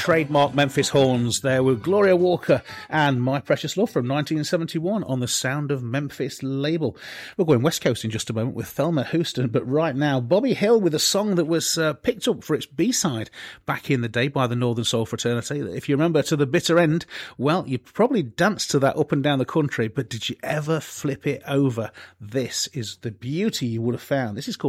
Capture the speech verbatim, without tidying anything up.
trademark Memphis horns. There were Gloria Walker and My Precious Love from nineteen seventy-one on the Sound of Memphis label. We're going West Coast in just a moment with Thelma Houston, but right now, Bobby Hill with a song that was uh, picked up for its B-side back in the day by the Northern Soul Fraternity. If you remember To the Bitter End, well, you probably danced to that up and down the country, but did you ever flip it over? This is the beauty you would have found. This is called